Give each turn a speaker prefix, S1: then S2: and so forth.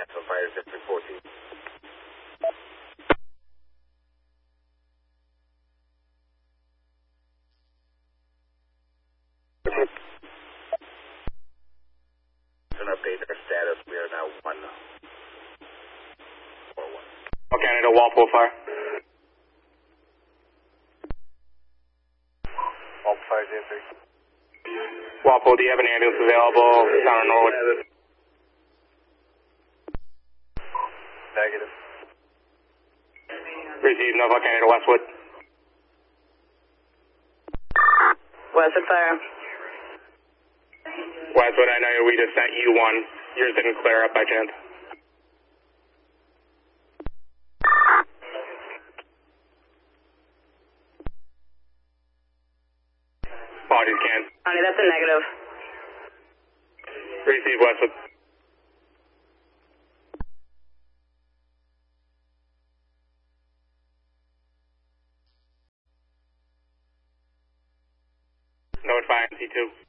S1: So fire 614. An update our status. We are now 141.
S2: Canada, Walpole fire.
S3: Walpole fire, J3.
S2: Walpole, do you have an ambulance available down in Norwood?
S3: Negative.
S2: Receive Nova Canada, Westwood.
S4: Westwood fire.
S2: Westwood, I know we just sent you one. Yours didn't clear up by chance. Apologies, Ken.
S4: Honey, that's a negative.
S2: Receive Westwood. Notify NC2.